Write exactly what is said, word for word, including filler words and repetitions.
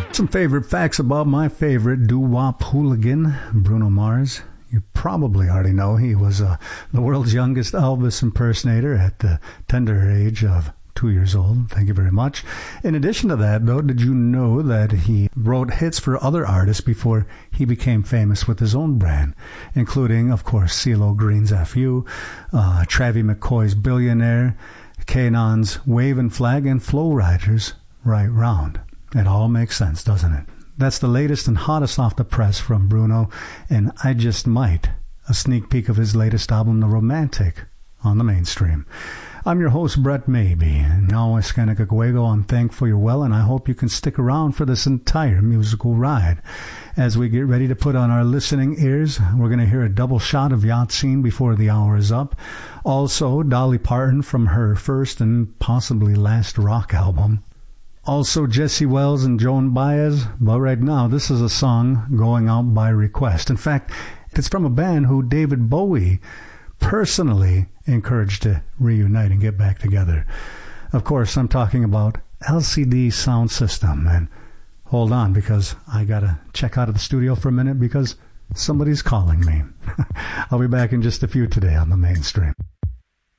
Some favorite facts about my favorite doo-wop hooligan, Bruno Mars. You probably already know he was uh, the world's youngest Elvis impersonator at the tender age of two years old. Thank you very much. In addition to that, though, did you know that he wrote hits for other artists before he became famous with his own brand, including, of course, CeeLo Green's F U, uh, Travie McCoy's Billionaire, Kanon's Wavin' Flag, and Flo Rida's Right Round. It all makes sense, doesn't it? That's the latest and hottest off the press from Bruno, and I Just Might, a sneak peek of his latest album, The Romantic, on the mainstream. I'm your host, Brett Maybe, and now es Kanakaguego. I'm thankful you're well, and I hope you can stick around for this entire musical ride. As we get ready to put on our listening ears, we're going to hear a double shot of Yatseen before the hour is up. Also, Dolly Parton from her first and possibly last rock album. Also, Jesse Wells and Joan Baez. But right now, this is a song going out by request. In fact, it's from a band who David Bowie personally encouraged to reunite and get back together. Of course, I'm talking about L C D Sound System. And hold on, because I got to check out of the studio for a minute because somebody's calling me. I'll be back in just a few today on the mainstream.